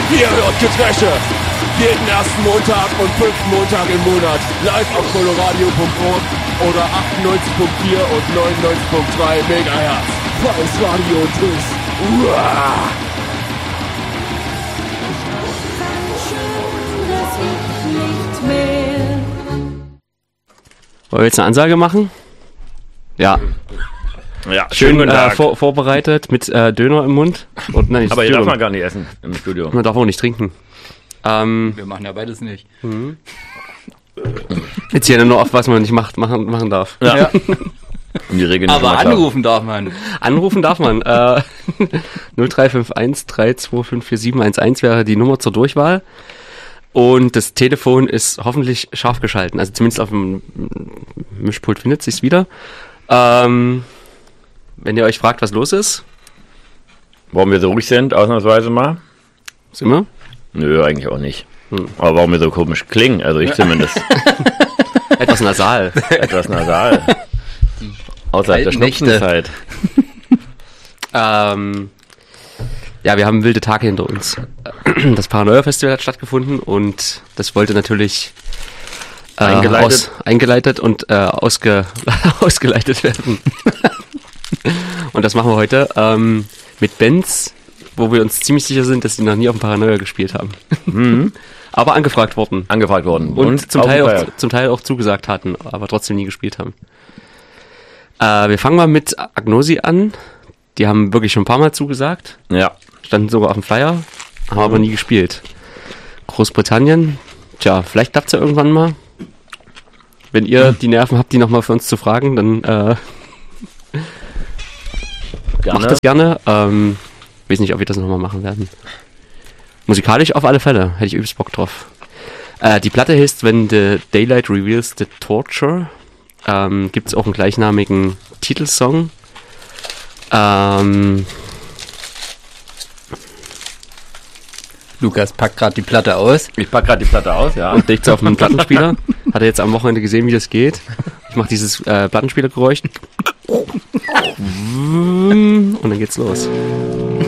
Hier wird getrashet. Jeden ersten Montag und 5. Montag im Monat. Live auf coloradio.org oder 98.4 und 99.3 Megahertz. Freies Radio TUS. Uah. Wollen wir jetzt eine Ansage machen? Ja. Ja, schön vorbereitet mit Döner im Mund. Und, nein, aber hier darf man gar nicht essen im Studio. Man darf auch nicht trinken. Wir machen ja beides nicht. Jetzt hier nur auf, was man nicht machen darf. Ja. Die Regeln aber anrufen darf man. Anrufen darf man. 0351 325 4711 wäre die Nummer zur Durchwahl. Und das Telefon ist hoffentlich scharf geschalten. Also zumindest auf dem Mischpult findet sich's wieder. Wenn ihr euch fragt, was los ist. Warum wir so ruhig sind, ausnahmsweise mal. Sind wir? Nö, eigentlich auch nicht. Aber warum wir so komisch klingen, also ich zumindest. Etwas nasal. Etwas nasal. Außerhalb der Schnupfenzeit. Ja, wir haben wilde Tage hinter uns. Das Paranoia-Festival hat stattgefunden und das wollte natürlich eingeleitet und ausgeleitet werden. Und das machen wir heute mit Bands, wo wir uns ziemlich sicher sind, dass die noch nie auf dem Paranoia gespielt haben. Aber angefragt worden. Und zum Teil auch zugesagt hatten, aber trotzdem nie gespielt haben. Wir fangen mal mit Agnosi an. Die haben wirklich schon ein paar Mal zugesagt. Ja. Standen sogar auf dem Flyer, haben aber nie gespielt. Großbritannien, tja, vielleicht klappt es ja irgendwann mal. Wenn ihr die Nerven habt, die nochmal für uns zu fragen, dann macht das gerne. Weiß nicht, ob wir das nochmal machen werden. Musikalisch auf alle Fälle, hätte ich übelst Bock drauf. Die Platte heißt When the Daylight Reveals the Torture. Gibt es auch einen gleichnamigen Titelsong. Lukas packt gerade die Platte aus. Ich pack gerade die Platte aus, ja. Und legt sie auf einen Plattenspieler. Hat er jetzt am Wochenende gesehen, wie das geht. Ich mache dieses Plattenspielergeräusch. Und dann geht's los.